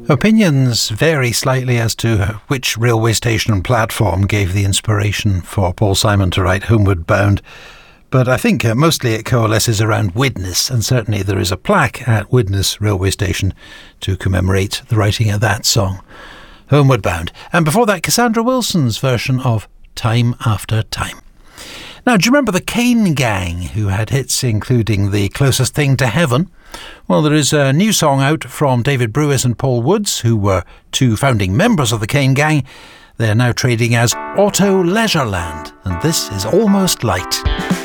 Opinions vary slightly as to which railway station platform gave the inspiration for Paul Simon to write Homeward Bound, but I think mostly it coalesces around Widnes, and certainly there is a plaque at Widnes railway station to commemorate the writing of that song, Homeward Bound. And before that, Cassandra Wilson's version of Time After Time. Now, do you remember the Kane Gang, who had hits including The Closest Thing to Heaven? Well, there is a new song out from David Brewis and Paul Woods, who were two founding members of the Kane Gang. They're now trading as Auto Leisureland, and this is Almost Light.